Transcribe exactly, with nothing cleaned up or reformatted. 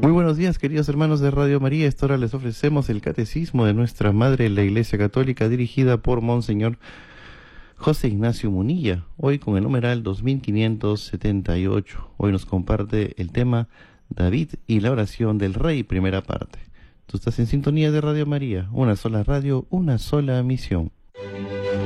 Muy buenos días, queridos hermanos de Radio María. Esta hora les ofrecemos el Catecismo de nuestra Madre, la Iglesia Católica, dirigida por Monseñor José Ignacio Munilla, hoy con el numeral dos mil quinientos setenta y ocho. Hoy nos comparte el tema David y la oración del Rey, primera parte. Tú estás en sintonía de Radio María, una sola radio, una sola misión.